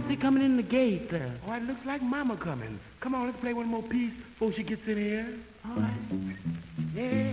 she coming in the gate there? Oh, it looks like Mama coming. Come on, let's play one more piece before she gets in here. All right. Yeah.